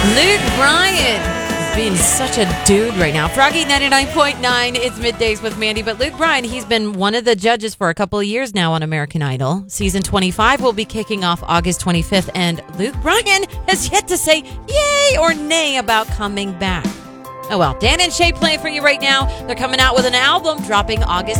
Luke Bryan is being such a dude right now. Froggy 99.9, it's Middays with Mandy. But Luke Bryan, he's been one of the judges for a couple of years now on American Idol. Season 25 will be kicking off August 25th. And Luke Bryan has yet to say yay or nay about coming back. Oh well, Dan and Shay playing for you right now. They're coming out with an album dropping August